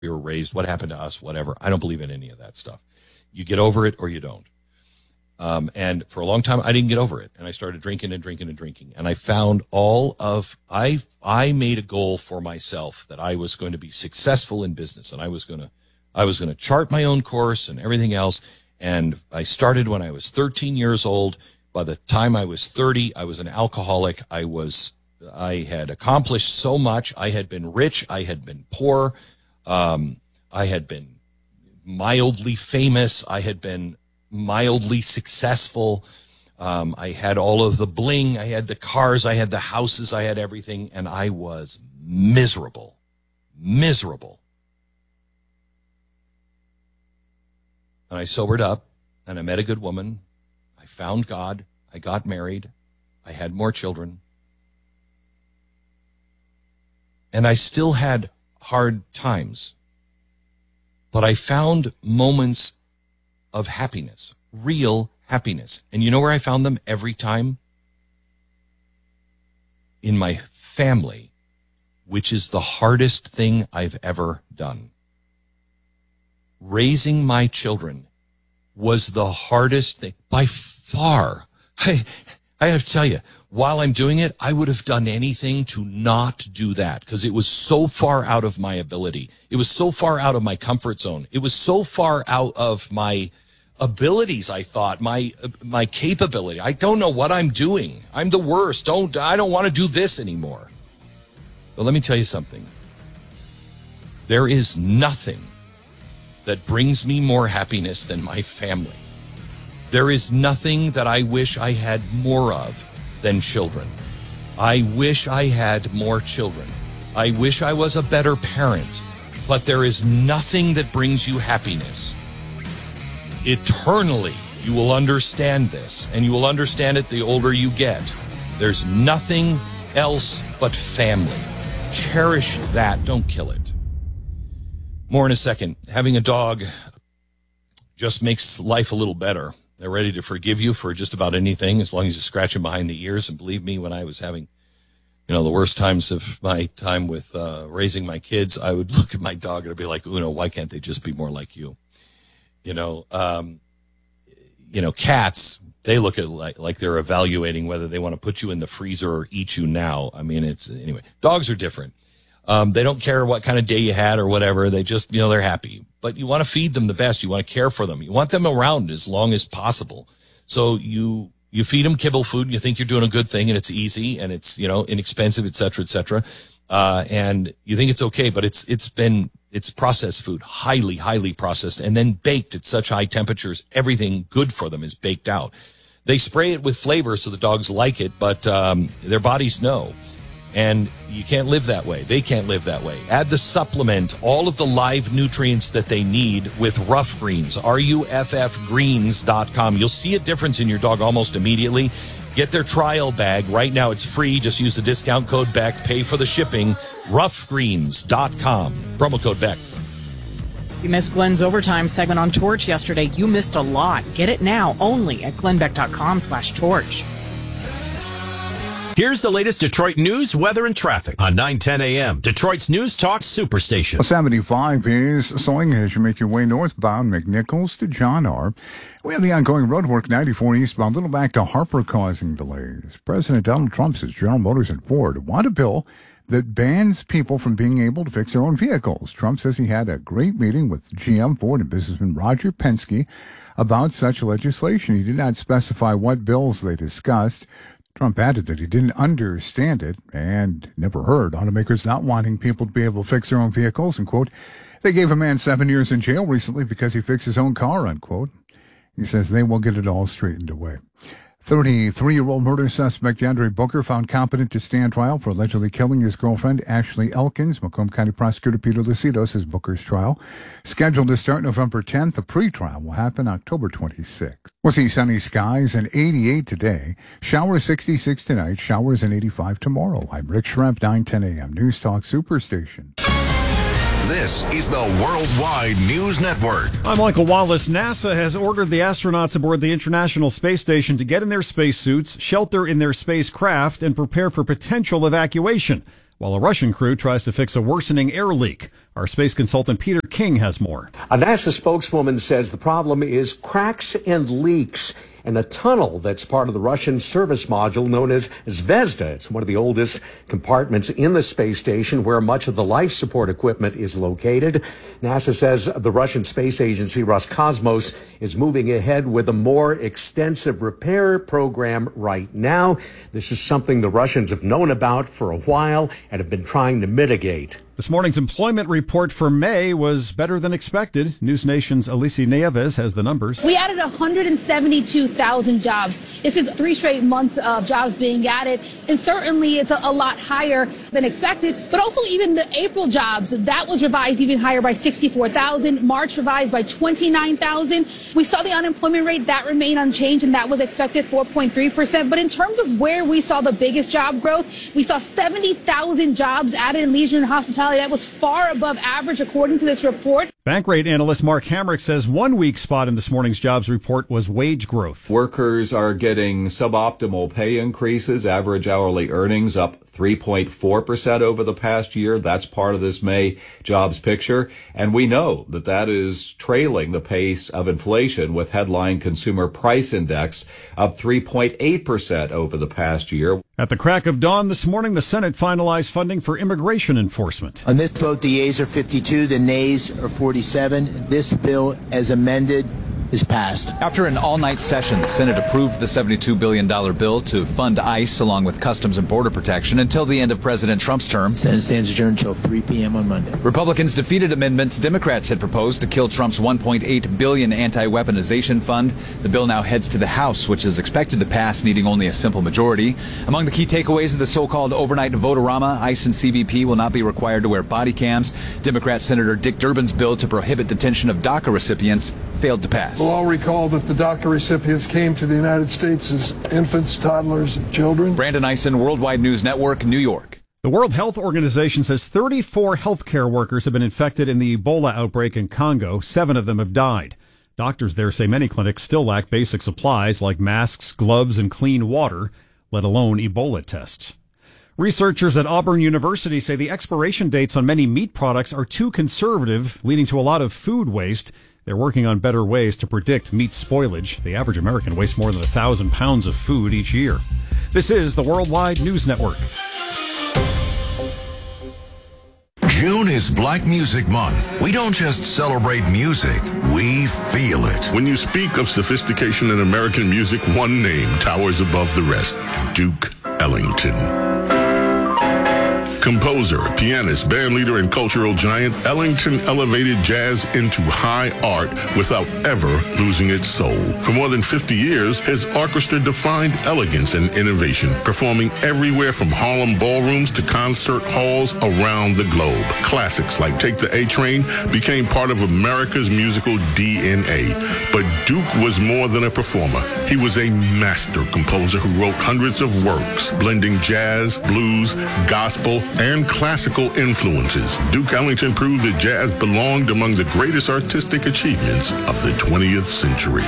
we were raised, what happened to us, whatever. I don't believe in any of that stuff. You get over it or you don't. And for a long time, I didn't get over it. And I started drinking and drinking and drinking. And I found I made a goal for myself that I was going to be successful in business. And I was going to chart my own course and everything else. And I started when I was 13 years old. By the time I was 30, I was an alcoholic. I had accomplished so much. I had been rich. I had been poor. I had been mildly famous. I had been mildly successful. I had all of the bling. I had the cars. I had the houses. I had everything. And I was miserable. And I sobered up and I met a good woman. I found God. I got married. I had more children. And I still had hard times. But I found moments of happiness, real happiness. And you know where I found them every time? In my family, which is the hardest thing I've ever done. Raising my children was the hardest thing by far. I have to tell you, while I'm doing it, I would have done anything to not do that because it was so far out of my ability. It was so far out of my comfort zone. It was so far out of my abilities, I thought, my capability. I don't know what I'm doing. I'm the worst. I don't want to do this anymore. But let me tell you something. There is nothing that brings me more happiness than my family. There is nothing that I wish I had more of than children. I wish I had more children. I wish I was a better parent. But there is nothing that brings you happiness. Eternally, you will understand this, and you will understand it the older you get. There's nothing else but family. Cherish that. Don't kill it. More in a second. Having a dog just makes life a little better. They're ready to forgive you for just about anything as long as you scratch them behind the ears. And believe me, when I was having, the worst times of my time with raising my kids, I would look at my dog and I'd be like, Uno, why can't they just be more like you? Cats, they look at like they're evaluating whether they want to put you in the freezer or eat you now. I mean, anyway, dogs are different. They don't care what kind of day you had or whatever. They just, they're happy. But you want to feed them the best. You want to care for them. You want them around as long as possible. So you feed them kibble food and you think you're doing a good thing and it's easy and it's, inexpensive, et cetera, et cetera. And you think it's okay, but it's processed food, highly, highly processed and then baked at such high temperatures. Everything good for them is baked out. They spray it with flavor so the dogs like it, but their bodies know. And you can't live that way. They can't live that way. Add the supplement, all of the live nutrients that they need with Rough Greens, ruffgreens.com. You'll see a difference in your dog almost immediately. Get their trial bag. Right now it's free. Just use the discount code BECK. Pay for the shipping. ruffgreens.com. Promo code BECK. You missed Glenn's Overtime segment on Torch yesterday. You missed a lot. Get it now only at glennbeck.com/torch. Here's the latest Detroit news, weather, and traffic on 9:10 a.m. Detroit's News Talk Superstation. 75 is slowing as you make your way northbound McNichols to John R. We have the ongoing roadwork 94 eastbound, little back to Harper causing delays. President Donald Trump says General Motors and Ford want a bill that bans people from being able to fix their own vehicles. Trump says he had a great meeting with GM, Ford, and businessman Roger Penske about such legislation. He did not specify what bills they discussed. Trump added that he didn't understand it and never heard automakers not wanting people to be able to fix their own vehicles, and, quote, they gave a man 7 years in jail recently because he fixed his own car, unquote. He says they will get it all straightened away. 33-year-old murder suspect DeAndre Booker found competent to stand trial for allegedly killing his girlfriend, Ashley Elkins. Macomb County Prosecutor Peter Lucido says Booker's trial, scheduled to start November 10th. The pre-trial will happen October 26th. We'll see sunny skies and 88 today. Showers 66 tonight. Showers and 85 tomorrow. I'm Rick Schremp, 9:10 a.m. News Talk Superstation. This is the Worldwide News Network. I'm Michael Wallace. NASA has ordered the astronauts aboard the International Space Station to get in their spacesuits, shelter in their spacecraft, and prepare for potential evacuation, while a Russian crew tries to fix a worsening air leak. Our space consultant Peter King has more. A NASA spokeswoman says the problem is cracks and leaks in a tunnel that's part of the Russian service module known as Zvezda. It's one of the oldest compartments in the space station where much of the life support equipment is located. NASA says the Russian space agency Roscosmos is moving ahead with a more extensive repair program right now. This is something the Russians have known about for a while and have been trying to mitigate. This morning's employment report for May was better than expected. News Nation's Alice Nieves has the numbers. We added 172,000 jobs. This is 3 straight months of jobs being added, and certainly it's a lot higher than expected. But also even the April jobs, that was revised even higher by 64,000. March revised by 29,000. We saw the unemployment rate, that remained unchanged, and that was expected 4.3%. But in terms of where we saw the biggest job growth, we saw 70,000 jobs added in leisure and hospitality. That was far above average, according to this report. Bankrate analyst Mark Hamrick says one weak spot in this morning's jobs report was wage growth. Workers are getting suboptimal pay increases, average hourly earnings up 3.4% over the past year. That's part of this May jobs picture. And we know that that is trailing the pace of inflation, with headline consumer price index up 3.8% over the past year. At the crack of dawn this morning, the Senate finalized funding for immigration enforcement. On this vote, the yeas are 52, the nays are 47. This bill, as amended, is passed. After an all-night session, the Senate approved the $72 billion bill to fund ICE along with Customs and Border Protection until the end of President Trump's term. Senate stands adjourned until 3 p.m. on Monday. Republicans defeated amendments Democrats had proposed to kill Trump's $1.8 billion anti-weaponization fund. The bill now heads to the House, which is expected to pass, needing only a simple majority. Among the key takeaways of the so-called overnight vote-a-rama, ICE and CBP will not be required to wear body cams. Democrat Senator Dick Durbin's bill to prohibit detention of DACA recipients failed to pass. We'll all recall that the DACA recipients came to the United States as infants, toddlers, and children. Brandon Eisen, Worldwide News Network, New York. The World Health Organization says 34 healthcare workers have been infected in the Ebola outbreak in Congo. 7 of them have died. Doctors there say many clinics still lack basic supplies like masks, gloves, and clean water, let alone Ebola tests. Researchers at Auburn University say the expiration dates on many meat products are too conservative, leading to a lot of food waste. They're working on better ways to predict meat spoilage. The average American wastes more than 1,000 pounds of food each year. This is the Worldwide News Network. June is Black Music Month. We don't just celebrate music, we feel it. When you speak of sophistication in American music, one name towers above the rest: Duke Ellington. Composer, pianist, bandleader, and cultural giant, Ellington elevated jazz into high art without ever losing its soul. For more than 50 years, his orchestra defined elegance and innovation, performing everywhere from Harlem ballrooms to concert halls around the globe. Classics like Take the A Train became part of America's musical DNA. But Duke was more than a performer. He was a master composer who wrote hundreds of works, blending jazz, blues, gospel, and classical influences. Duke Ellington proved that jazz belonged among the greatest artistic achievements of the 20th century.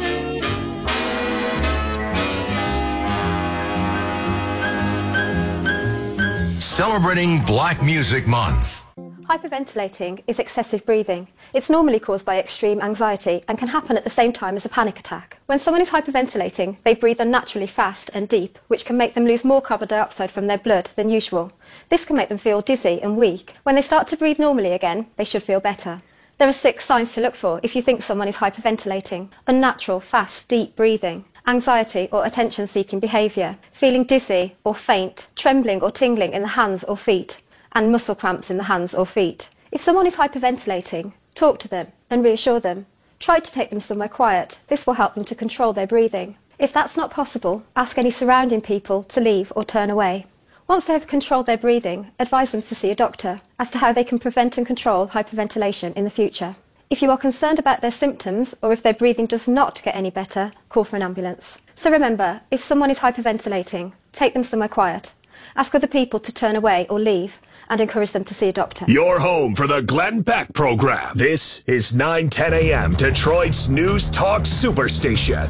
Celebrating Black Music Month. Hyperventilating is excessive breathing. It's normally caused by extreme anxiety and can happen at the same time as a panic attack. When someone is hyperventilating, they breathe unnaturally fast and deep, which can make them lose more carbon dioxide from their blood than usual. This can make them feel dizzy and weak. When they start to breathe normally again, they should feel better. There are 6 signs to look for if you think someone is hyperventilating: unnatural, fast, deep breathing, anxiety or attention-seeking behaviour, feeling dizzy or faint, trembling or tingling in the hands or feet, and muscle cramps in the hands or feet. If someone is hyperventilating, talk to them and reassure them. Try to take them somewhere quiet. This will help them to control their breathing. If that's not possible, ask any surrounding people to leave or turn away. Once they have controlled their breathing, advise them to see a doctor as to how they can prevent and control hyperventilation in the future. If you are concerned about their symptoms or if their breathing does not get any better, call for an ambulance. So remember, if someone is hyperventilating, take them somewhere quiet. Ask other people to turn away or leave, and encourage them to see a doctor. You're home for the Glenn Beck program. This is 9:10 a.m. Detroit's News Talk Superstation.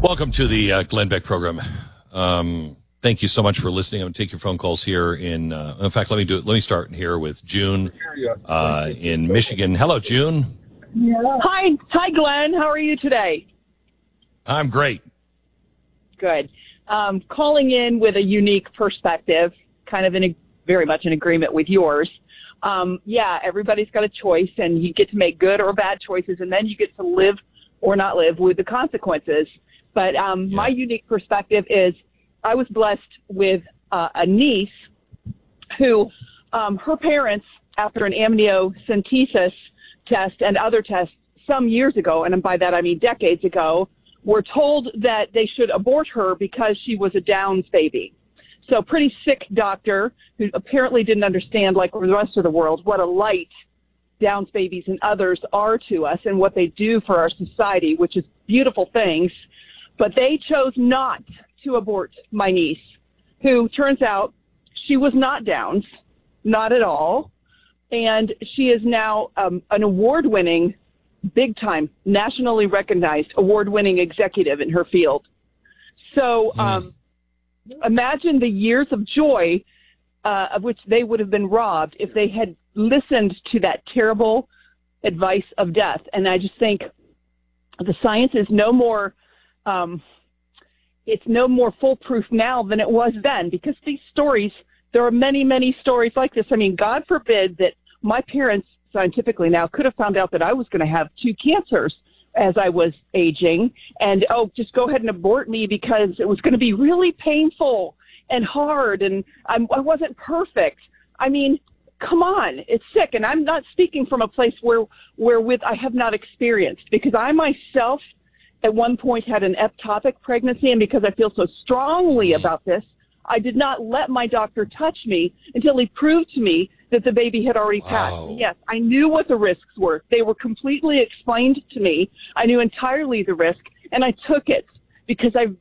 Welcome to the Glenn Beck program. Thank you so much for listening. I'm going to take your phone calls here in fact, let me start here with June in Michigan. Hello, June. Hi, Glenn. How are you today? I'm great. Good. Calling in with a unique perspective, kind of very much in agreement with yours. Everybody's got a choice, and you get to make good or bad choices, and then you get to live or not live with the consequences. But my unique perspective is I was blessed with a niece who her parents, after an amniocentesis test and other tests some years ago, and by that I mean decades ago, were told that they should abort her because she was a Downs baby. So pretty sick doctor who apparently didn't understand, like the rest of the world, what a light Downs babies and others are to us and what they do for our society, which is beautiful things. But they chose not to abort my niece, who turns out she was not Downs, not at all. And she is now an award-winning, big-time, nationally recognized, award-winning executive in her field. So imagine the years of joy of which they would have been robbed if they had listened to that terrible advice of death. And I just think the science is no more it's no more foolproof now than it was then, because these stories, there are many, many stories like this. I mean, God forbid that my parents scientifically now could have found out that I was going to have 2 cancers as I was aging, and just go ahead and abort me because it was going to be really painful and hard, and I wasn't perfect. I mean, come on, it's sick. And I'm not speaking from a place wherewith I have not experienced, because I myself at one point had an ectopic pregnancy, and because I feel so strongly about this, I did not let my doctor touch me until he proved to me that the baby had already passed. Wow. Yes, I knew what the risks were. They were completely explained to me. I knew entirely the risk, and I took it because I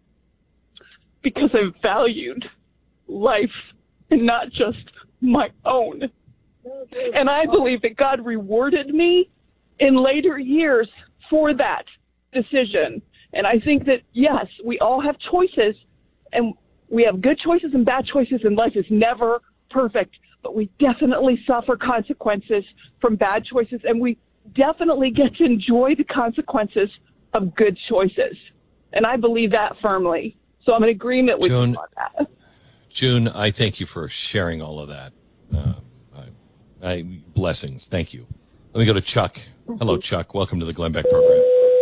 valued life and not just my own. And I believe that God rewarded me in later years for that decision. And I think that, yes, we all have choices, and we have good choices and bad choices, and life is never perfect, but we definitely suffer consequences from bad choices, and we definitely get to enjoy the consequences of good choices. And I believe that firmly. So I'm in agreement with you on that. June, I thank you for sharing all of that. Blessings. Thank you. Let me go to Chuck. Hello, Chuck. Welcome to the Glenn Beck program.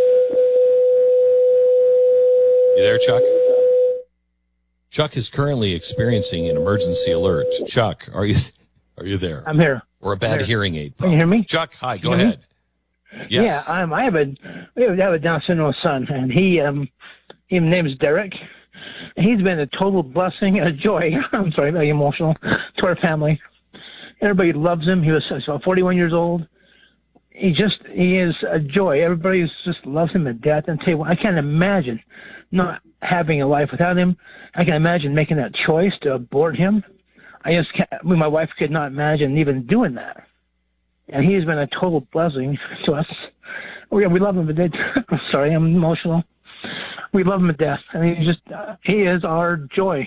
You there, Chuck? Chuck is currently experiencing an emergency alert. Chuck, are you there? I'm here. Or a bad hearing aid problem. Can you hear me? Chuck, hi, go ahead. Yes. Yeah, I have a Down syndrome son, and his name is Derek. He's been a total blessing and a joy. I'm sorry, very emotional to our family. Everybody loves him. He was 41 years old. He is a joy. Everybody just loves him to death. And tell you what, I can't imagine not having a life without him. I can imagine making that choice to abort him. I just can't. My wife could not imagine even doing that. And he's been a total blessing to us. We love him to death. I'm sorry, I'm emotional. We love him to death. I mean, he is our joy.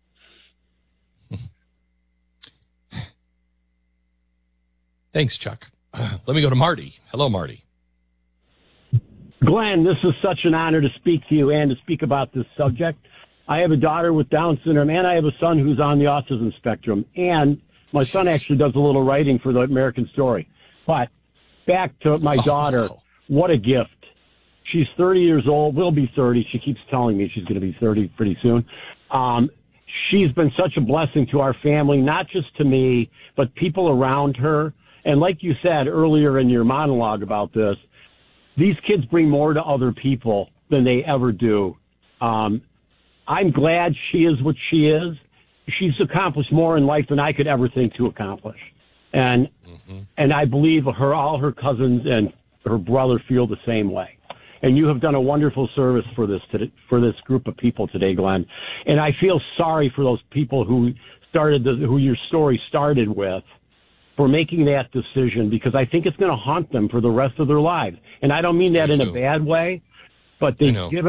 Thanks, Chuck. Let me go to Marty. Hello, Marty. Glenn, this is such an honor to speak to you and to speak about this subject. I have a daughter with Down syndrome, and I have a son who's on the autism spectrum. And my son actually does a little writing for the American Story. But back to my daughter, what a gift. She's 30 years old, will be 30. She keeps telling me she's going to be 30 pretty soon. She's been such a blessing to our family, not just to me, but people around her. And like you said earlier in your monologue about this, these kids bring more to other people than they ever do. I'm glad she is what she is. She's accomplished more in life than I could ever think to accomplish. And I believe all her cousins and her brother feel the same way. And you have done a wonderful service for this group of people today, Glenn. And I feel sorry for those people who your story started with, for making that decision, because I think it's going to haunt them for the rest of their lives. And I don't mean that in a bad way, but they've given